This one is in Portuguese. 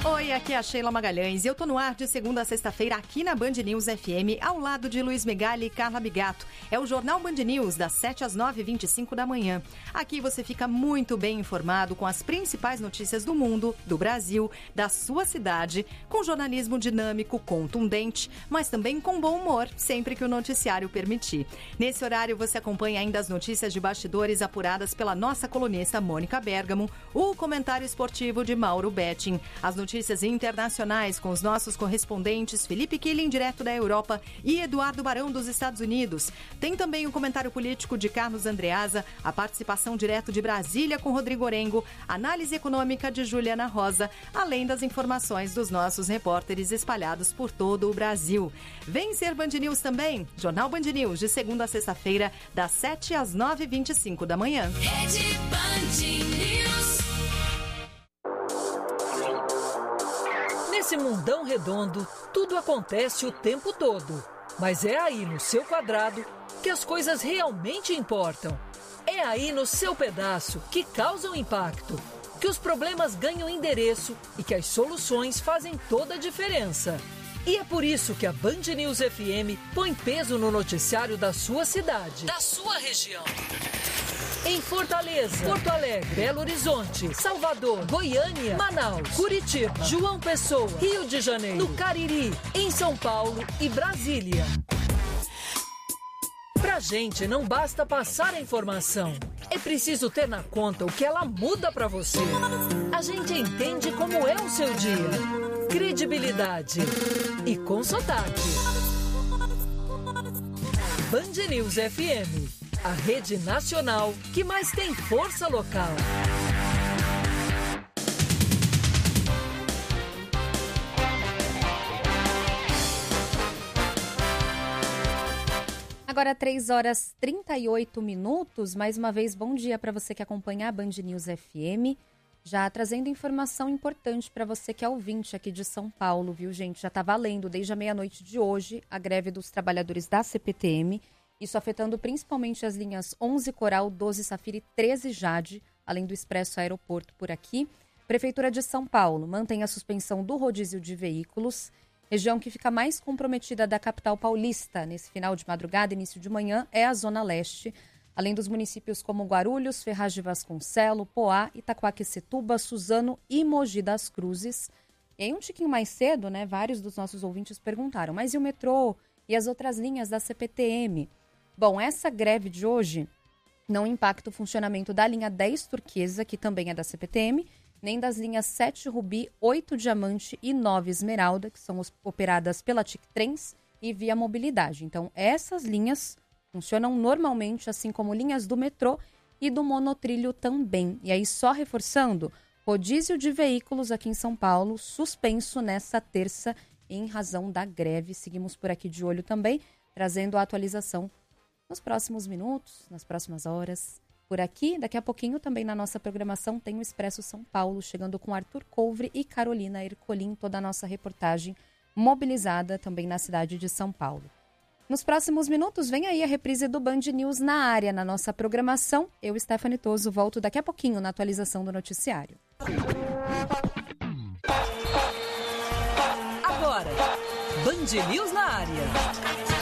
Oi, aqui é a Sheila Magalhães e eu tô no ar de segunda a sexta-feira aqui na Band News FM, ao lado de Luiz Megali e Carla Bigato. É o Jornal Band News, das 7 às 9h25 da manhã. Aqui você fica muito bem informado com as principais notícias do mundo, do Brasil, da sua cidade, com jornalismo dinâmico, contundente, mas também com bom humor, sempre que o noticiário permitir. Nesse horário você acompanha ainda as notícias de bastidores apuradas pela nossa colunista Mônica Bergamo, o comentário esportivo de Mauro Betting, as notícias internacionais com os nossos correspondentes Felipe Killing, direto da Europa, e Eduardo Barão, dos Estados Unidos. Tem também o comentário político de Carlos Andreasa, a participação direto de Brasília com Rodrigo Orengo, análise econômica de Juliana Rosa, além das informações dos nossos repórteres espalhados por todo o Brasil. Vem ser Band News também, Jornal Band News, de segunda a sexta-feira, das 7 às 9h25 da manhã. Rede Band News. Nesse mundão redondo, tudo acontece o tempo todo. Mas é aí no seu quadrado que as coisas realmente importam. É aí no seu pedaço que causam impacto, que os problemas ganham endereço e que as soluções fazem toda a diferença. E é por isso que a Band News FM põe peso no noticiário da sua cidade, da sua região. Em Fortaleza, Porto Alegre, Belo Horizonte, Salvador, Goiânia, Manaus, Curitiba, João Pessoa, Rio de Janeiro, no Cariri, em São Paulo e Brasília. Pra gente não basta passar a informação, é preciso ter na conta o que ela muda pra você. A gente entende como é o seu dia. Credibilidade e com sotaque. Band News FM. A rede nacional que mais tem força local. Agora 3h38. Mais uma vez, bom dia para você que acompanha a Band News FM. Já trazendo informação importante para você que é ouvinte aqui de São Paulo, viu, gente? Já está valendo desde a meia-noite de hoje a greve dos trabalhadores da CPTM. Isso afetando principalmente as linhas 11 Coral, 12 Safira e 13 Jade, além do Expresso Aeroporto por aqui. Prefeitura de São Paulo mantém a suspensão do rodízio de veículos. Região que fica mais comprometida da capital paulista nesse final de madrugada, início de manhã, é a Zona Leste. Além dos municípios como Guarulhos, Ferraz de Vasconcelos, Poá, Itaquaquecetuba, Suzano e Mogi das Cruzes. E aí um tiquinho mais cedo, né, vários dos nossos ouvintes perguntaram, mas e o metrô e as outras linhas da CPTM? Bom, essa greve de hoje não impacta o funcionamento da linha 10 Turquesa, que também é da CPTM, nem das linhas 7 Rubi, 8 Diamante e 9 Esmeralda, que são operadas pela TIC Trens e Via Mobilidade. Então, essas linhas funcionam normalmente, assim como linhas do metrô e do monotrilho também. E aí, só reforçando, rodízio de veículos aqui em São Paulo, suspenso nessa terça em razão da greve. Seguimos por aqui de olho também, trazendo a atualização nos próximos minutos, nas próximas horas. Por aqui, daqui a pouquinho, também na nossa programação, tem o Expresso São Paulo, chegando com Arthur Couvre e Carolina Ercolim, toda a nossa reportagem mobilizada também na cidade de São Paulo. Nos próximos minutos, vem aí a reprise do Band News na área, na nossa programação. Eu, Stephanie Toso, volto daqui a pouquinho na atualização do noticiário. Agora, Band News na área.